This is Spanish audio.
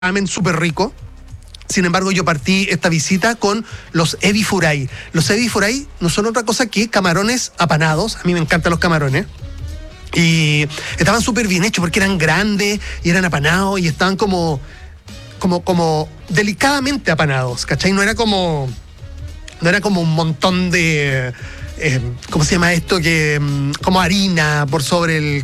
ramen súper rico. Sin embargo, yo partí esta visita con los ebi furai. Los ebi furai no son otra cosa que camarones apanados. A mí me encantan los camarones. Y estaban súper bien hechos porque eran grandes y eran apanados y estaban como delicadamente apanados, ¿cachai? No era como un montón de... ¿cómo se llama esto? Como harina por sobre el